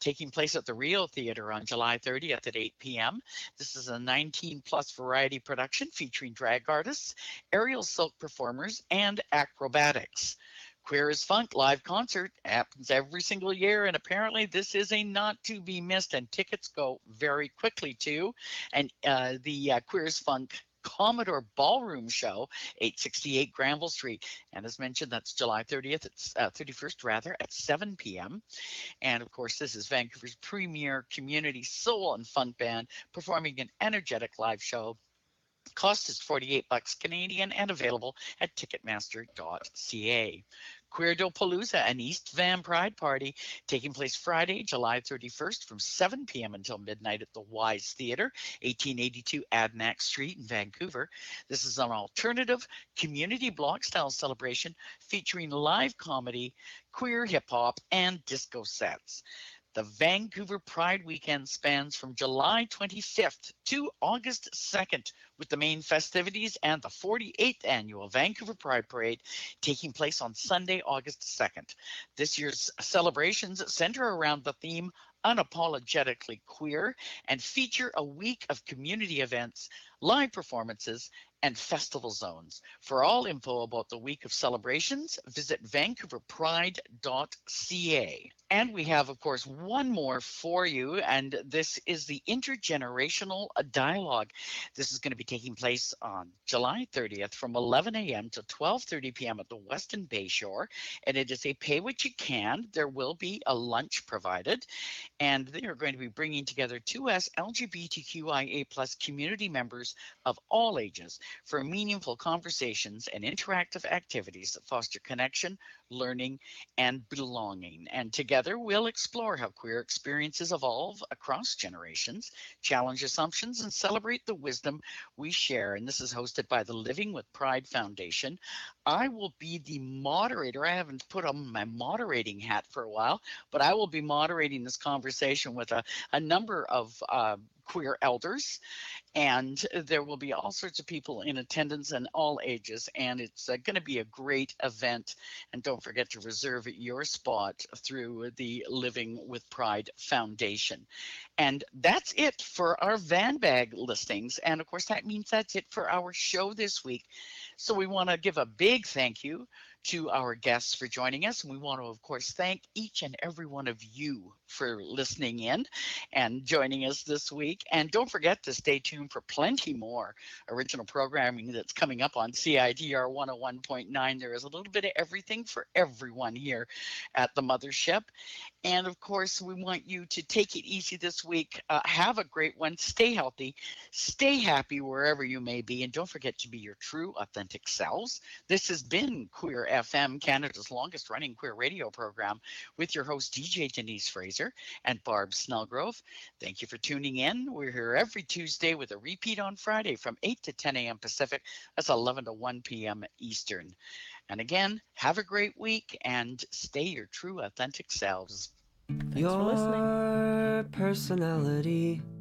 taking place at the Rio Theater on July 30th at 8 p.m. This is a 19-plus variety production featuring drag artists, aerial silk performers, and acrobatics. Queer as Funk live concert happens every single year, and apparently this is a not to be missed, and tickets go very quickly too. And the Queer as Funk Commodore Ballroom Show, 868 Granville Street. And as mentioned, that's July 30th, it's 31st rather, at 7 p.m. And of course, this is Vancouver's premier community soul and funk band performing an energetic live show. Cost is $48 Canadian and available at ticketmaster.ca. Queerdopalooza, an East Van Pride party taking place Friday, July 31st from 7 p.m. until midnight at the Wise Theatre, 1882 Adnac Street in Vancouver. This is an alternative community block style celebration featuring live comedy, queer hip hop, and disco sets. The Vancouver Pride Weekend spans from July 25th to August 2nd, with the main festivities and the 48th Annual Vancouver Pride Parade taking place on Sunday, August 2nd. This year's celebrations center around the theme Unapologetically Queer and feature a week of community events, live performances, and festival zones. For all info about the week of celebrations, visit vancouverpride.ca. And we have, of course, one more for you, and this is the Intergenerational Dialogue. This is going to be taking place on July 30th from 11 a.m. to 12:30 p.m. at the Weston Bayshore, and it is a pay what you can. There will be a lunch provided, and they are going to be bringing together 2S LGBTQIA plus community members of all ages for meaningful conversations and interactive activities that foster connection, learning, and belonging. And together we'll explore how queer experiences evolve across generations, challenge assumptions, and celebrate the wisdom we share. And this is hosted by the Living with Pride Foundation. I will be the moderator. I haven't put on my moderating hat for a while, but I will be moderating this conversation with a number of queer elders, and there will be all sorts of people in attendance and all ages, and it's going to be a great event. And don't forget to reserve your spot through the Living with Pride Foundation. And that's it for our van bag listings, and of course that means that's it for our show this week. So we want to give a big thank you to our guests for joining us. And we want to, of course, thank each and every one of you for listening in and joining us this week. And don't forget to stay tuned for plenty more original programming that's coming up on CITR 101.9. There is a little bit of everything for everyone here at the mothership. And of course, we want you to take it easy this week. Have a great one. Stay healthy. Stay happy wherever you may be. And don't forget to be your true, authentic selves. This has been Queer FM, Canada's longest running queer radio program, with your host, DJ Denise Fraser and Barb Snellgrove. Thank you for tuning in. We're here every Tuesday with a repeat on Friday from 8 to 10 a.m. Pacific. That's 11 to 1 p.m. Eastern. And again, have a great week and stay your true, authentic selves. Thanks for listening. Your personality